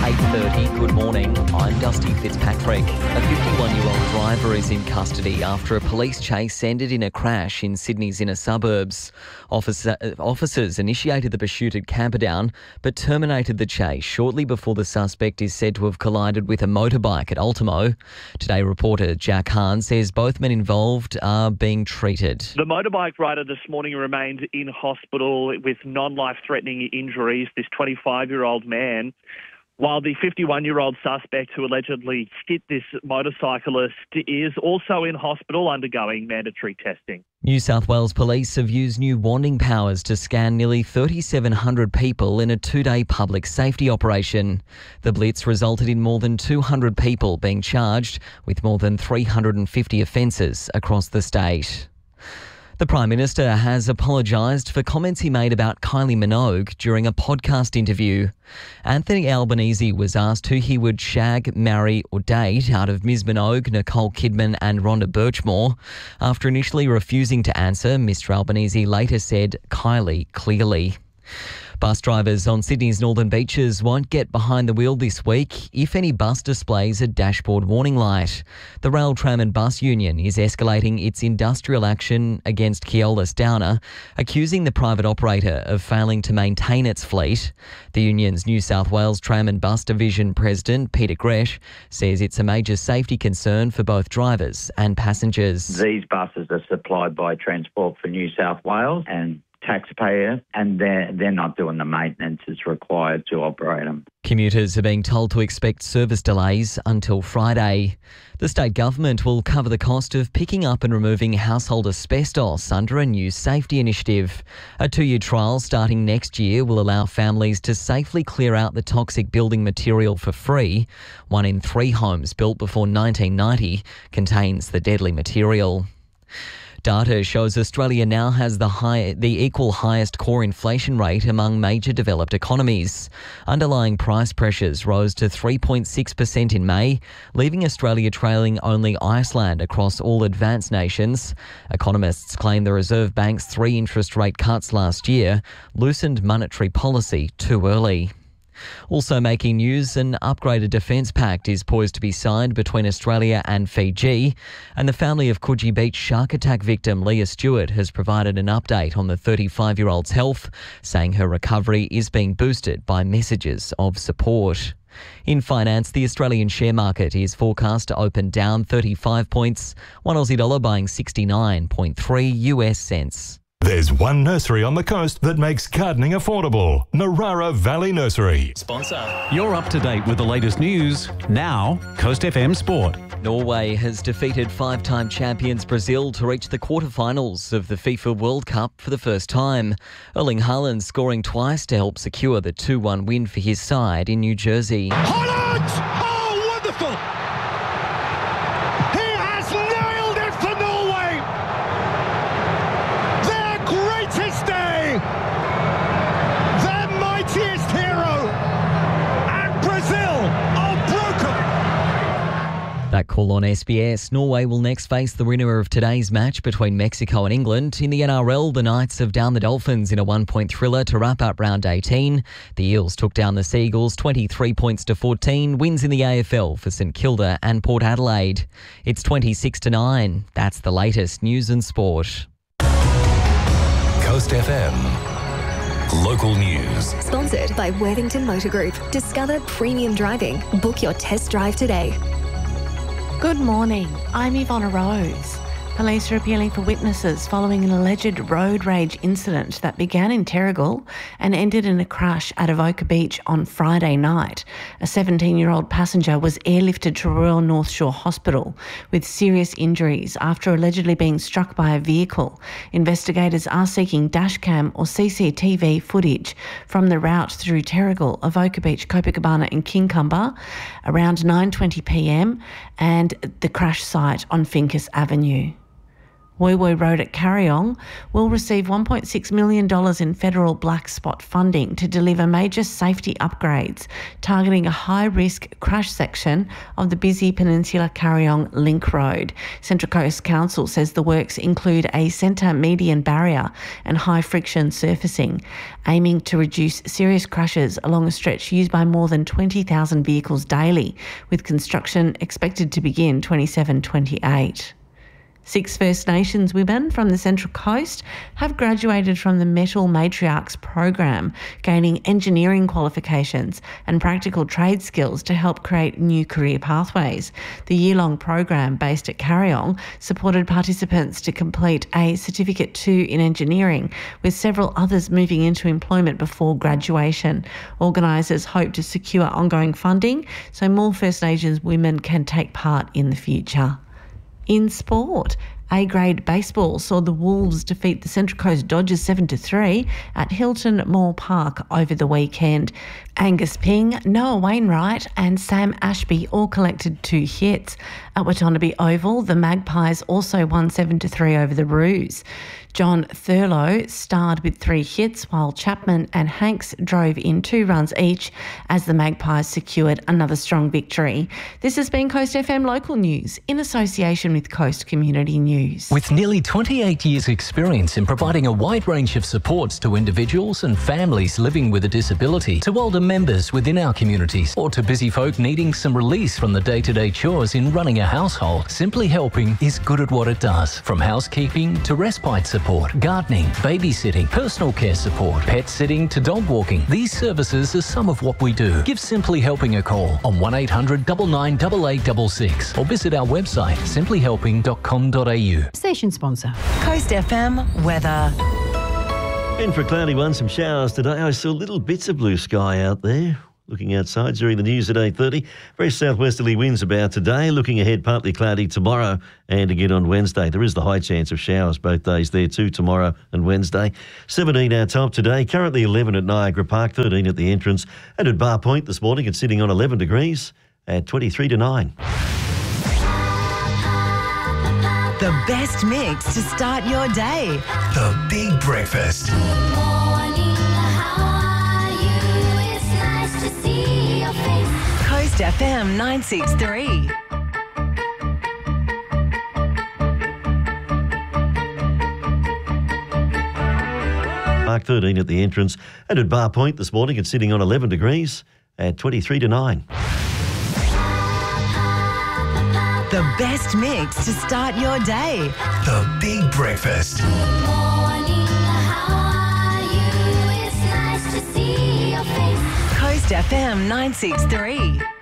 8:30, good morning. I'm Dusty Fitzpatrick. A 51-year-old driver is in custody after a police chase ended in a crash in Sydney's inner suburbs. Officers initiated the pursuit at Camperdown but terminated the chase shortly before the suspect is said to have collided with a motorbike at Ultimo. Today reporter Jack Hahn says both men involved are being treated. The motorbike rider this morning remained in hospital with non-life-threatening injuries, this 25-year-old man, while the 51-year-old suspect who allegedly hit this motorcyclist is also in hospital undergoing mandatory testing. New South Wales Police have used new warning powers to scan nearly 3,700 people in a two-day public safety operation. The blitz resulted in more than 200 people being charged with more than 350 offences across the state. The Prime Minister has apologised for comments he made about Kylie Minogue during a podcast interview. Anthony Albanese was asked who he would shag, marry or date out of Ms Minogue, Nicole Kidman and Rhonda Birchmore. After initially refusing to answer, Mr Albanese later said Kylie clearly. Bus drivers on Sydney's northern beaches won't get behind the wheel this week if any bus displays a dashboard warning light. The Rail, Tram and Bus Union is escalating its industrial action against Keolis Downer, accusing the private operator of failing to maintain its fleet. The union's New South Wales Tram and Bus Division President Peter Gresh says it's a major safety concern for both drivers and passengers. These buses are supplied by Transport for New South Wales and taxpayer, and they're not doing the maintenance that's required to operate them. Commuters are being told to expect service delays until Friday. The state government will cover the cost of picking up and removing household asbestos under a new safety initiative. A 2-year trial starting next year will allow families to safely clear out the toxic building material for free. 1 in 3 homes built before 1990 contains the deadly material. Data shows Australia now has the equal highest core inflation rate among major developed economies. Underlying price pressures rose to 3.6% in May, leaving Australia trailing only Iceland across all advanced nations. Economists claim the Reserve Bank's 3 interest rate cuts last year loosened monetary policy too early. Also making news, an upgraded defence pact is poised to be signed between Australia and Fiji, and the family of Coogee Beach shark attack victim Leah Stewart has provided an update on the 35-year-old's health, saying her recovery is being boosted by messages of support. In finance, the Australian share market is forecast to open down 35 points, one Aussie dollar buying 69.3 US cents. There's one nursery on the coast that makes gardening affordable. Narara Valley Nursery. Sponsor. You're up to date with the latest news. Now, Coast FM Sport. Norway has defeated 5-time champions Brazil to reach the quarterfinals of the FIFA World Cup for the first time. Erling Haaland scoring twice to help secure the 2-1 win for his side in New Jersey. Haaland! Oh, wonderful! He has nailed it for Norway! Their greatest day! Their mightiest hero! And Brazil are broken! That call on SBS. Norway will next face the winner of today's match between Mexico and England. In the NRL, the Knights have downed the Dolphins in a 1-point thriller to wrap up round 18. The Eels took down the Seagulls 23 points to 14. Wins in the AFL for St Kilda and Port Adelaide. It's 26-9. That's the latest news and sport. Coast FM. Local news. Sponsored by Worthington Motor Group. Discover premium driving. Book your test drive today. Good morning, I'm Ivonna Rose. Police are appealing for witnesses following an alleged road rage incident that began in Terrigal and ended in a crash at Avoca Beach on Friday night. A 17-year-old passenger was airlifted to Royal North Shore Hospital with serious injuries after allegedly being struck by a vehicle. Investigators are seeking dashcam or CCTV footage from the route through Terrigal, Avoca Beach, Copacabana and Kincumber around 9:20 p.m. and the crash site on Fincus Avenue. Woy Woy Road at Carryong will receive $1.6 million in federal black spot funding to deliver major safety upgrades, targeting a high-risk crash section of the busy Peninsula Carryong Link Road. Central Coast Council says the works include a centre median barrier and high-friction surfacing, aiming to reduce serious crashes along a stretch used by more than 20,000 vehicles daily, with construction expected to begin 27-28. 6 First Nations women from the Central Coast have graduated from the Metal Matriarchs program, gaining engineering qualifications and practical trade skills to help create new career pathways. The year-long program, based at Carryong, supported participants to complete a Certificate 2 in Engineering, with several others moving into employment before graduation. Organisers hope to secure ongoing funding so more First Nations women can take part in the future. In sport, A-grade baseball saw the Wolves defeat the Central Coast Dodgers 7-3 at Hilton Mall Park over the weekend. Angus Ping, Noah Wainwright and Sam Ashby all collected 2 hits. At Watanabe Oval, the Magpies also won 7-3 over the Roos. John Thurlow starred with 3 hits, while Chapman and Hanks drove in 2 runs each as the Magpies secured another strong victory. This has been Coast FM Local News in association with Coast Community News. With nearly 28 years' experience in providing a wide range of supports to individuals and families living with a disability, to older members within our communities, or to busy folk needing some release from the day-to-day chores in running a household, Simply Helping is good at what it does. From housekeeping to respite support, gardening, babysitting, personal care support, pet sitting to dog walking. These services are some of what we do. Give Simply Helping a call on 1800 99 8866 or visit our website simplyhelping.com.au. Station sponsor. Coast FM weather. And for a cloudy one, some showers today. I saw little bits of blue sky out there. Looking outside during the news at 8:30. Very southwesterly winds about today. Looking ahead, partly cloudy tomorrow and again on Wednesday. There is the high chance of showers both days there too, tomorrow and Wednesday. 17 our top today. Currently 11 at Niagara Park, 13 at the entrance. And at Bar Point this morning, it's sitting on 11 degrees at 23-9. The best mix to start your day. The Big Breakfast. Coast FM 963. Park 13 at the entrance. And at Bar Point this morning, it's sitting on 11 degrees at 23-9. The best mix to start your day. The Big Breakfast. Coast FM 963.